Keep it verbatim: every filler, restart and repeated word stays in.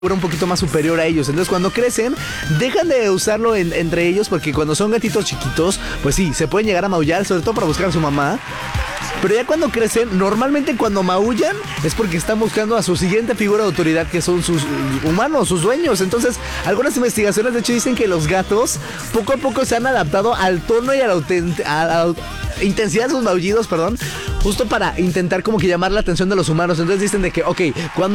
un poquito más superior a ellos. Entonces cuando crecen dejan de usarlo en, entre ellos, porque cuando son gatitos chiquitos pues sí, se pueden llegar a maullar, sobre todo para buscar a su mamá. Pero ya cuando crecen, normalmente cuando maullan es porque están buscando a su siguiente figura de autoridad, que son sus humanos, sus dueños. Entonces, algunas investigaciones de hecho dicen que los gatos poco a poco se han adaptado al tono y a la, autent- a la intensidad de sus maullidos, perdón, justo para intentar como que llamar la atención de los humanos. Entonces dicen de que, ok, cuando